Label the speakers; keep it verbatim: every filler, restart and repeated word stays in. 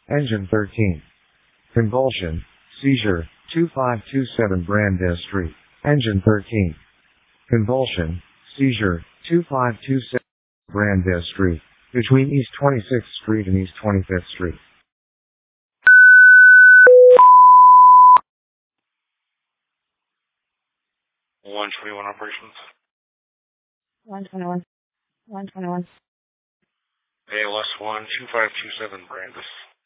Speaker 1: Engine thirteen. Convulsion, seizure, two five two seven Brandes Street. Engine thirteen. Convulsion, seizure, two five two seven Brandes Street. Between East twenty-sixth Street and East twenty-fifth Street.
Speaker 2: one twenty-one operations.
Speaker 3: one twenty-one. one twenty-one.
Speaker 2: A L S one two five two seven Brandes.